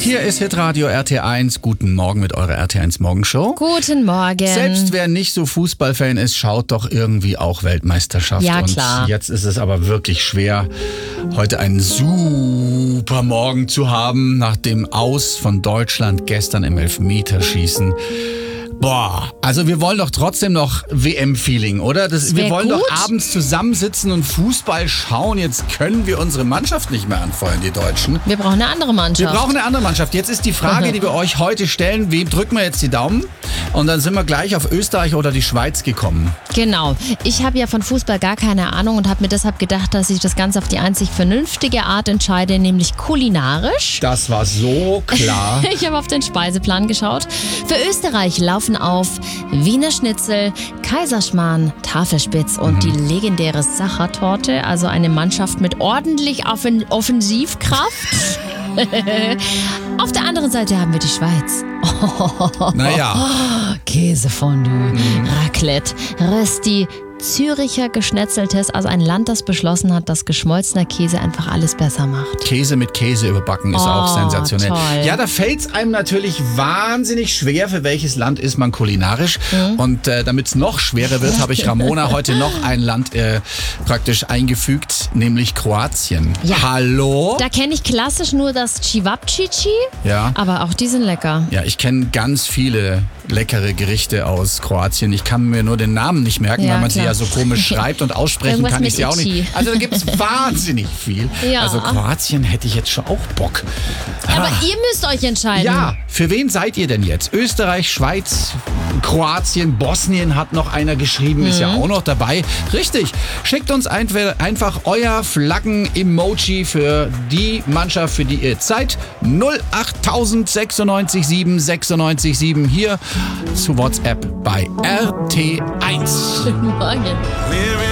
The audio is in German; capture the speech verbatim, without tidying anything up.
Hier ist Hitradio R T eins. Guten Morgen mit eurer R T eins Morgenshow. Guten Morgen. Selbst wer nicht so Fußballfan ist, schaut doch irgendwie auch Weltmeisterschaft. Ja, und klar. Jetzt ist es aber wirklich schwer, heute einen super Morgen zu haben, nach dem Aus von Deutschland gestern im Elfmeterschießen. Boah, also wir wollen doch trotzdem noch W M-Feeling, oder? Das, wir wollen gut. doch abends zusammensitzen und Fußball schauen. Jetzt können wir unsere Mannschaft nicht mehr anfeuern, die Deutschen. Wir brauchen eine andere Mannschaft. Wir brauchen eine andere Mannschaft. Jetzt ist die Frage, die wir euch heute stellen, wem drücken wir jetzt die Daumen? Und dann sind wir gleich auf Österreich oder die Schweiz gekommen. Genau. Ich habe ja von Fußball gar keine Ahnung und habe mir deshalb gedacht, dass ich das Ganze auf die einzig vernünftige Art entscheide, nämlich kulinarisch. Das war so klar. Ich habe auf den Speiseplan geschaut. Für Österreich laufen auf Wiener Schnitzel, Kaiserschmarrn, Tafelspitz und mhm. die legendäre Sachertorte, also eine Mannschaft mit ordentlich Offen- Offensivkraft. Auf der anderen Seite haben wir die Schweiz. Naja. Käsefondue, Mhm. Raclette, Rösti, Züricher Geschnetzeltes, also ein Land, das beschlossen hat, dass geschmolzener Käse einfach alles besser macht. Käse mit Käse überbacken ist Oh, auch sensationell. toll. Ja, da fällt es einem natürlich wahnsinnig schwer, für welches Land ist man kulinarisch. Mhm. Und äh, damit es noch schwerer wird, habe ich Ramona heute noch ein Land äh, praktisch eingefügt, nämlich Kroatien. Ja. Hallo? Da kenne ich klassisch nur das Cevapcici, Ja. aber auch die sind lecker. Ja, ich kenne ganz viele leckere Gerichte aus Kroatien. Ich kann mir nur den Namen nicht merken, Ja, weil man sie klar. ja so komisch schreibt und aussprechen Irgendwas kann ich mit sie auch nicht. Ichi. Also da gibt es wahnsinnig viel. Ja. Also Kroatien hätte ich jetzt schon auch Bock. Aber Ah. ihr müsst euch entscheiden. Ja, für wen seid ihr denn jetzt? Österreich, Schweiz, Kroatien, Bosnien hat noch einer geschrieben, ist ja auch noch dabei. Richtig, schickt uns einf- einfach euer Flaggen-Emoji für die Mannschaft, für die ihr seid. null acht sechsundneunzig sieben sechsundneunzig sieben hier zu WhatsApp bei R T eins. Guten Morgen.